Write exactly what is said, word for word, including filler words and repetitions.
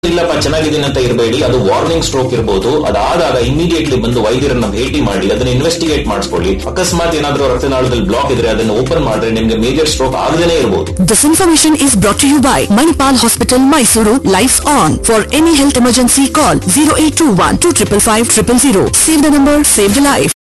ಇಲ್ಲಪ್ಪ ಚೆನ್ನಾಗಿದ್ದೀನಿ ಅಂತ ಇರಬೇಡಿ. ಅದು ವಾರ್ನಿಂಗ್ ಸ್ಟ್ರೋಕ್ ಇರಬಹುದು. ಅದಾದಾಗ ಇಮಿಡಿಯೇಟ್ಲಿ ಬಂದು ವೈದ್ಯರನ್ನ ಭೇಟಿ ಮಾಡಿ ಅದನ್ನ ಇನ್ವೆಸ್ಟಿಗೇಟ್ ಮಾಡಿಸ್ಕೊಳ್ಳಿ. ಅಕಸ್ಮಾತ್ ಏನಾದ್ರೂ ರಕ್ತನಾಳದಲ್ಲಿ ಬ್ಲಾಕ್ ಇದ್ರೆ ಅದನ್ನ ಓಪನ್ ಮಾಡಿದ್ರೆ ನಿಮ್ಗೆ ಮೇಜರ್ ಸ್ಟ್ರೋಕ್ ಆಗದೇನೆ ಇರಬಹುದು. This information is brought to you by Manipal Hospital, Mysuru. Lights on. For any health emergency, call zero eight two one two five five zero zero zero. Save the number, save the life.